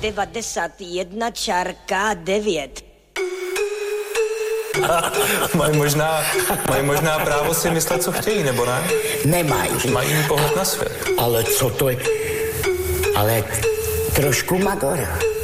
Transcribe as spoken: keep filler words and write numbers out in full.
devadesát jedna čárka devět. Mají možná, mají možná právo si myslet, co chtějí, nebo ne? Nemají. Mají jiný pohled na svět. Ale co to je? Ale trošku Magora.